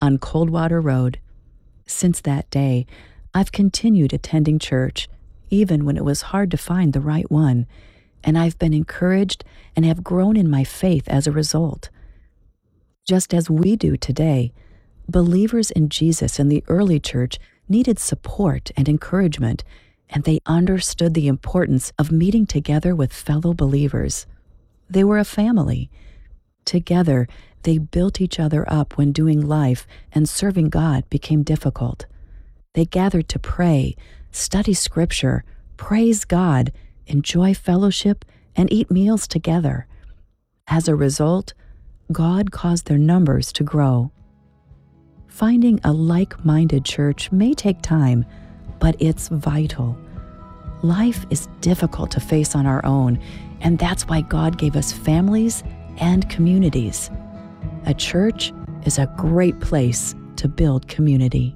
on Coldwater Road. Since that day, I've continued attending church, even when it was hard to find the right one, and I've been encouraged and have grown in my faith as a result. Just as we do today, believers in Jesus in the early church needed support and encouragement, and they understood the importance of meeting together with fellow believers. They were a family. Together, they built each other up when doing life and serving God became difficult. They gathered to pray, study Scripture, praise God, enjoy fellowship, and eat meals together. As a result, God caused their numbers to grow. Finding a like-minded church may take time, but it's vital. Life is difficult to face on our own, and that's why God gave us families and communities. A church is a great place to build community.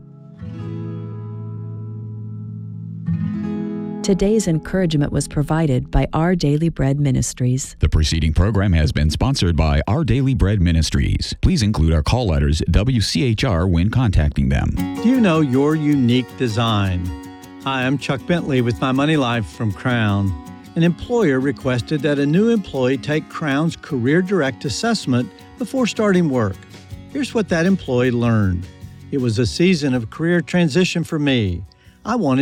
Today's encouragement was provided by Our Daily Bread Ministries. The preceding program has been sponsored by Our Daily Bread Ministries. Please include our call letters WCHR when contacting them. Do you know your unique design? Hi, I'm Chuck Bentley with My Money Life from Crown. An employer requested that a new employee take Crown's Career Direct assessment before starting work. Here's what that employee learned. It was a season of career transition for me. I wanted